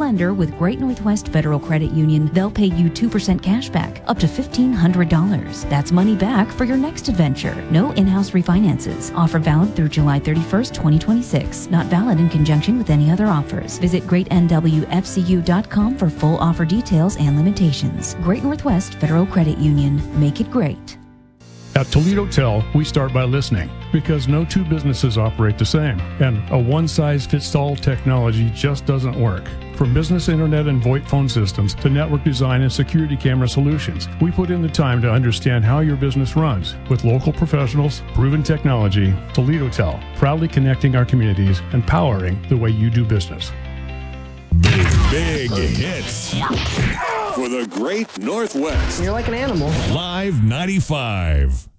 lender with Great Northwest Federal Credit Union, they'll pay you 2% cash back, up to $1,500. That's money back for your next adventure. No in-house refinances. Offer valid through July 31st, 2026. Not valid in conjunction with any other offers. Visit greatnwfcu.com for full offer details and limitations. Great Northwest Federal Credit Union. Make it great. At Toledo Tel, we start by listening because no two businesses operate the same, and a one-size-fits-all technology just doesn't work. From business internet and VoIP phone systems to network design and security camera solutions, we put in the time to understand how your business runs. With local professionals, proven technology, Toledo Tel, proudly connecting our communities and powering the way you do business. Big hits for the Great Northwest. You're like an animal. Live 95.